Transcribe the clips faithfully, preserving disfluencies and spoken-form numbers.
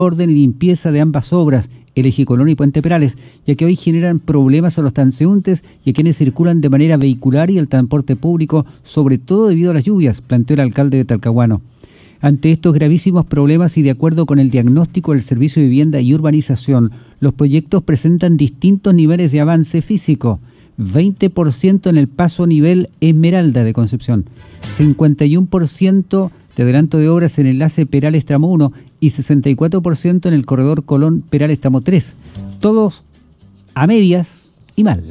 orden y limpieza de ambas obras, el Eje Colón y Puente Perales, ya que hoy generan problemas a los transeúntes y a quienes circulan de manera vehicular y el transporte público, sobre todo debido a las lluvias, planteó el alcalde de Talcahuano. Ante estos gravísimos problemas y de acuerdo con el diagnóstico del Servicio de Vivienda y Urbanización, los proyectos presentan distintos niveles de avance físico. veinte por ciento en el paso nivel Esmeralda de Concepción, cincuenta y uno por ciento de adelanto de obras en el enlace Perales Tramo uno y sesenta y cuatro por ciento en el corredor Colón Perales Tramo tres. Todos a medias y mal.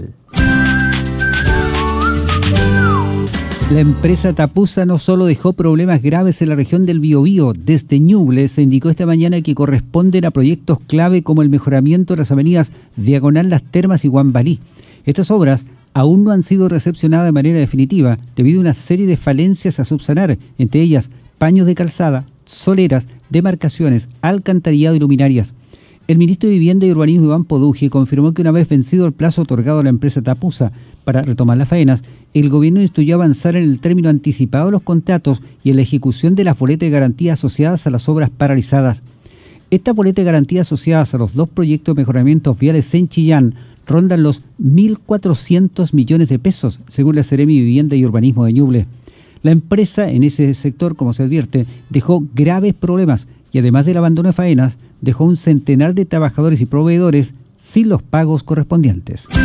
La empresa Tapusa no solo dejó problemas graves en la región del Biobío. Desde Ñuble se indicó esta mañana que corresponden a proyectos clave como el mejoramiento de las avenidas Diagonal Las Termas y Guambalí. Estas obras aún no han sido recepcionadas de manera definitiva debido a una serie de falencias a subsanar, entre ellas paños de calzada, soleras, demarcaciones, alcantarillado y luminarias. El ministro de Vivienda y Urbanismo, Iván Poduje, confirmó que una vez vencido el plazo otorgado a la empresa Tapusa para retomar las faenas, el gobierno instruyó avanzar en el término anticipado de los contratos y en la ejecución de las boletas de garantía asociadas a las obras paralizadas. Estas boletas de garantía asociadas a los dos proyectos de mejoramientos viales en Chillán rondan los mil cuatrocientos millones de pesos, según la Seremi de Vivienda y Urbanismo de Ñuble. La empresa en ese sector, como se advierte, dejó graves problemas y además del abandono de faenas, dejó un centenar de trabajadores y proveedores sin los pagos correspondientes.